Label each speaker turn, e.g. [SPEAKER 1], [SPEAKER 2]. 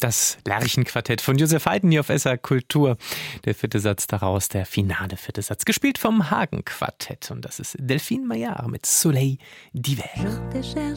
[SPEAKER 1] Das Lerchenquartett von Joseph Haydn hier auf SR Kultur. Der vierte Satz daraus, der finale vierte Satz, gespielt vom Hagen-Quartett. Und das ist Delphine Maillard mit Soleil d'hiver.